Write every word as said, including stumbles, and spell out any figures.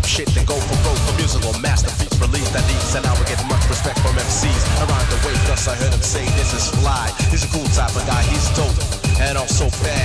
dope shit that go for broke. A musical masterpiece released that needs and I will get much respect from M Cs around the way. Thus I heard him say this is fly. He's a cool type of guy, he's dope and also bad.